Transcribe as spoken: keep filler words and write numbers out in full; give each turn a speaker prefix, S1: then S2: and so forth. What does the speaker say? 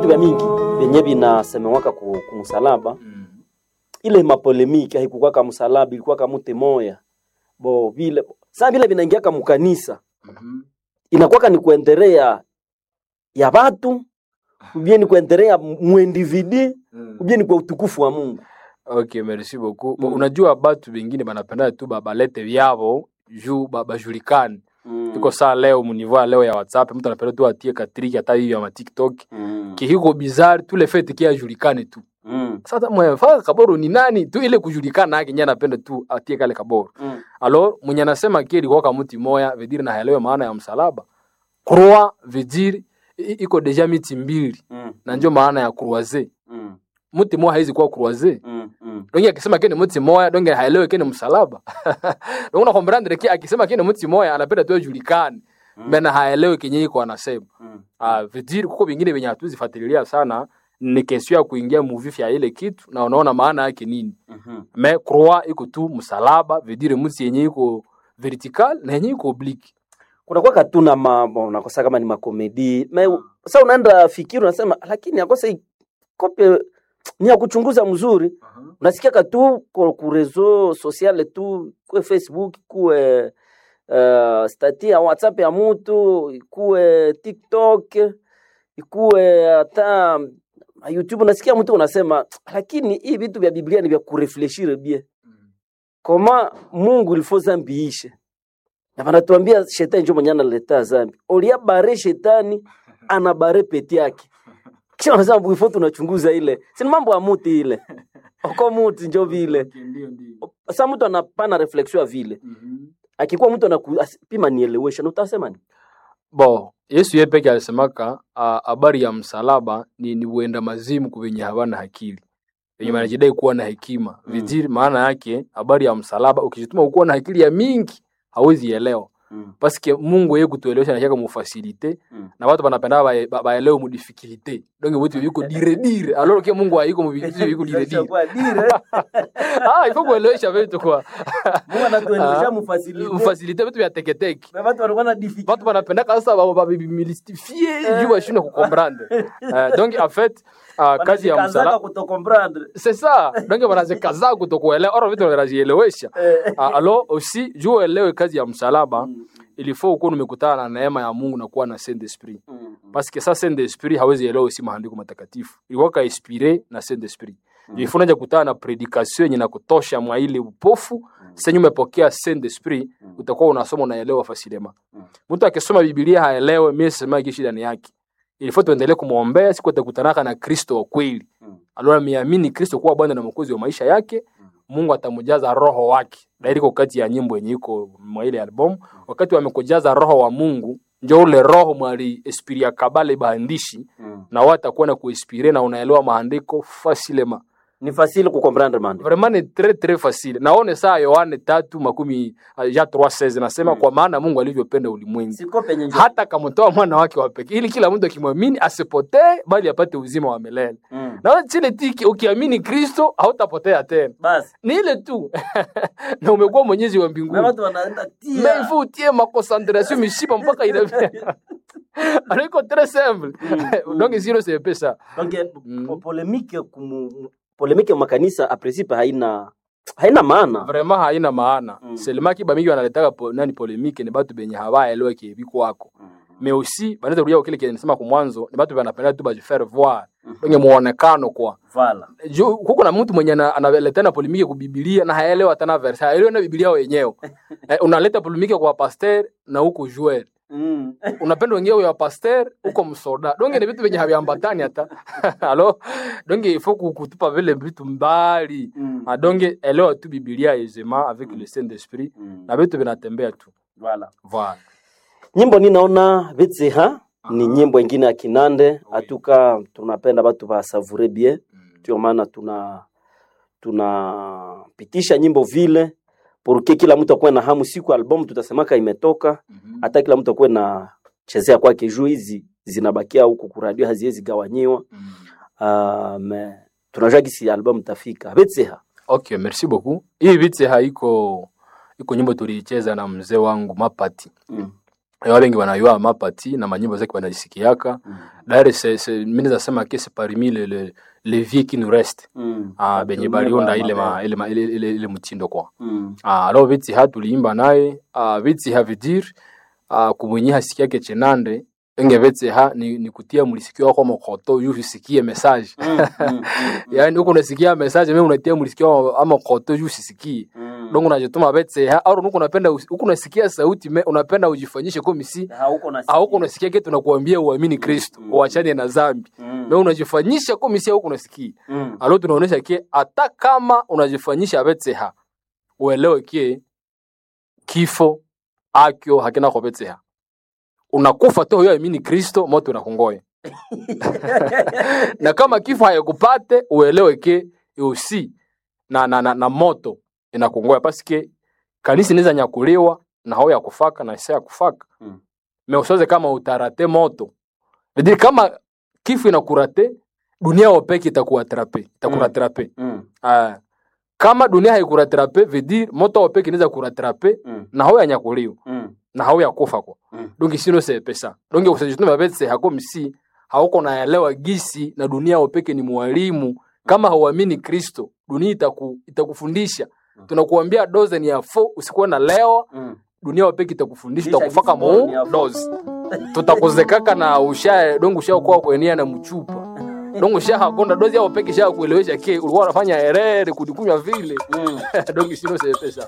S1: vitu vya mingi venye binasemewaka ku, ku msalaba. Mm. Ile mapolemiki haikuwa kama msalaba, ilikuwa kama mute moya. Bo vile sasa vile vinaingia kama kanisa. Mhm. Inakuwa ni kuendelea ya watu, ubie ni kuendelea muindividi, ubie ni kwa utukufu wa Mungu.
S2: Okay, merci beaucoup. Mm. Unajua watu wengine wanapenda tu babalete vyao juu babajulikane. Mm. Tuko saa leo munivua leo ya WhatsApp, mtu anapenda tu atie katriki hata hiyo ya TikTok. Mm. Kihiko bizarre tu le fait kia julikane tu. Mm. Sasa mwefa kaboro ni nani tu ile kujulikana yake, nyanya anapenda tu atie kale kaboro. Mm. Alors mwenye anasema kile kwa mtu moya vediri na haelewa maana ya msalaba. Croix vediri iko deja miti mbili. Mm. Na ndio maana ya croiser. Mm. Mtu moya haizi kwa croiser. Mm. Mm. Donge akisema kile mtu moya donge haelewe kile msalaba. Donge unakombrandre kia akisema kile mtu moya anapenda tu ajulikane. Mm. Bena haelewe kenye iko anasema. Mm. Ah, vediri kuko vingine venye hatuzifuatilia sana. Ni kesho ya kuingia movie ya ile kitu na unaona maana yake nini. Mhm. Mais croix iko tu msalaba, veut dire mtu yenye iko vertical na yenye iko oblique.
S1: Kuna kwa katuna mambo unakosa kama ni makomedi. Mais sasa unaenda fikiri unasema lakini akosa kope ni ya kuchunguza mzuri. Uh-huh. Unasikia katu ku reseau social tu kwa Facebook, kwa uh, stati ya WhatsApp ya mtu, kwa TikTok, kwa hata YouTube, nasikia mtu unasema lakini hii vitu vya Biblia ni vya kurefleshire bien. Mm. Kama Mungu ilifo zambi ishe. Na wanatuambia shetani ndio mwenye analeta zambi. Olia bare shetani anabare peti yake. Kisha wanasema before tunachunguza ile. Si mambo ya muti ile. Oko muti ndio vile. Ndio ndio. Sasa mtu anapana reflexion vile. Mhm. Akikuwa mtu anapima nielewesha, utasema ni
S2: bo Yesu yeye peke alisemaka habari ya msalaba ni ni uenda mazimu kuvenye hawana akili. Wenye mm. wanajidai kuwa na hekima. Mm. Vizuri maana yake habari ya msalaba ukijituma ukuwa na akili ya mingi hauwezi elewa. Mm. Parce Mungu yeye kutuelewesha na yake mufacilite. Mm. Na watu wanapenda ba baelewe mu difficulté. Donc watu yuko dire dire. Alors que Mungu hayuko mu vitu yuko dire dire. Ah, il faut kuelewesha vitu kwa.
S1: Mungu anatuelewesha mu facilite.
S2: Mu facilite vitu vya teketeke.
S1: Na watu wanaona difficulté.
S2: Watu wanapenda kasa ba ba mystifier, juu washina ku comprendre. Donc en fait Uh, kazi ya msalaba
S1: kutokomprendre.
S2: C'est ça. Donc wanazikaza kutokuelewa au vitu wanajielewesha. uh, alors aussi juu elewe kazi ya msalaba mm. il faut uko umekutana na neema ya Mungu na kuwa na Saint-Esprit. Mm. Parce que ça Saint-Esprit hawezi elewa si maandiko matakatifu. Ilikuwa ka inspiré na Saint-Esprit. Mm. Il faut naja kutana na predication yenye na kutosha mwa ile upofu. Mm. Sasa umepokea Saint-Esprit mm. utakuwa unasoma unaelewa fasilema. Mm. Mtu akisoma Biblia haelewe mimi sema kishi ndani yake. Il faut tuendelee kumuombea siku atakutanaka na Kristo wa kweli. Mm. Alora miamini Kristo kuwa Bwana na Mwokozi wa maisha yake. Mm. Mungu atamjaza roho wake. Na iliko kati ya nyimbo yenye iko mwa ile album, mm. wakati wamekojaza roho wa Mungu, ndio ule roho mwali esprit ya kabale baandishi, mm. na watakuwa na kuinspire na unaelewa maandiko facilement.
S1: Ni facile ku comprendre man.
S2: Vraiment ni très très facile. Naone saa Yohane tatu makumi ya tatu seize nasema mm. kwa maana Mungu alivyopenda ulimwengu hata kamtoa mwana wake wa pekee ili kila mtu akimwamini asipotee bali apate uzima wa milele. Mm. Na chile tiki ukiamini Kristo hautapotea tena. Basi ni ile tu. Na umekuwa mwenyezi wa mbinguni.
S1: Na watu wanaenda tia.
S2: Mais il faut tie ma concentration mishipa mpaka ile. Aliko très simple. Mm. Donc zero c'est pesa.
S1: Donc mm. polémique kumu polemike ya makanisa a principe haina haina maana.
S2: Vraiment haina maana. Mm. Selema kiba mingi wanaletaka po, nani polemike ni batu benye hawaelewa kibiko wako. Mm. Mais aussi banaweza kurudia kile kile nisema kwa mwanzo ni batu wanapenda tu baje faire voir. Mm. Wenye muonekano kwa.
S1: Vala.
S2: Huko na mtu mwenye analeta na polemike ku Biblia na haelewa tena verse. Haelewa na Biblia wenyewe. eh, unaleta polemike kwa pasteur na huko joueur. Mm. Unapenda wenyewe ya pasteur uko msoda. Donge ni vitu venye haviambatani hata. Alo, donge il faut kutupa vile vitu mbali. Mm. Donge elewa tu Biblia aisément avec mm. le Saint-Esprit. Mm. Na vitu vinatembea tu.
S1: Voilà.
S2: Voilà.
S1: Nyimbo ninaona vitsi ha uh-huh. ni nyimbo nyingine ya Kinande oui. Atuka tunapenda watu ba savourer bien. Mm. Ndio maana tuna tuna pitisha nyimbo vile porque kila mtu akue na hamu siku album tutasemaka imetoka. Mm-hmm. Hata kila mtu akue na chezea kwake juu hizi zinabakia huko ku radio haziwezi gawanyiwa. Mm. Uh, me tunajua kisi album tafika. Vitseha.
S2: Okay, merci beaucoup. Hii Vitseha iko iko nyimbo tulicheza na mzee wangu Mapati. Mm. Wale wengi wanayua mapati na manyimbo zake wanazisikiaka. Mm. D'ailleurs c'est c'est mimi nasema que c'est parmi les les les vieux qui nous restent. Mm. Ah benye baliunda ile ma ile ma, ile, ile, ile mtindo kwa. Mm. Ah alors viti hatuliimba naye, ah viti havidir, ah kumwenye hasikia ke chenande. Enge vete ha ni, ni kutia mulisikio wako mokoto yu usikie message. Mm, mm, mm, yani uko unasikia message mimi unatia mulisikio ama mokoto yu usikie. Mm. Donc unajituma vete ha au uko unapenda uko unasikia sauti me, unapenda ujifanyishe kama si hauko unasikia kitu tunakuambia uamini Kristo, mm, uachane na dhambi. Mm. Na unajifanyisha kama si hauko unasikia. Mm. Alors tunaonesha ke hata kama unajifanyisha vete ha uelewe ke kifo akyo hakina kwa vete ha. Unakufa tu wewe amini Kristo, moto unakungoya. Na kama kifo hayakupate uelewe ke usi na na na, na moto inakungoya paske kanisa inaweza nyakuliwa na hao ya kufaka na isa ya kufaka. Mm. Me usoze kama utarate moto. Bidi kama kifo inakurate dunia wapeke itakuatrape, itakuratrape. Mm. Ah kama dunia haikuratrape vidi moto wapeke inaweza kuratrape. Mm. Na hao ya nyakuliwa. Mm. Na hao ya kufa kwa. Mm. Donc sino c'est pesa. Donc usajituma mabetse hako misi hauko naelewa gisi na dunia wapeke ni mwalimu. Kama hauamini Kristo, dunia itaku, itakufundisha. Mm. Tunakuambia doze ni ya fo, usikuwe na leo. Mm. Dunia wapeke itakufundisha utakufaka mu doze. Tutakuzekaka na usha donc usha kwa kuenea na mchupa. Donc usha hakonda doze ya wapeke sha kuelewesha ke ulikuwa unafanya erreur kudikunywa vile. Mm. Donc sino c'est pesa.